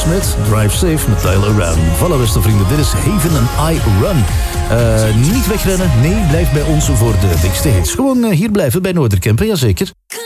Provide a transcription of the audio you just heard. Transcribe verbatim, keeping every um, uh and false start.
met Drive Safe met Tyler Ram. Voilà, beste vrienden, dit is Haven en I Run. Uh, niet wegrennen, nee, blijf bij ons voor de dikste hits. Gewoon uh, hier blijven bij Noorderkempen, jazeker.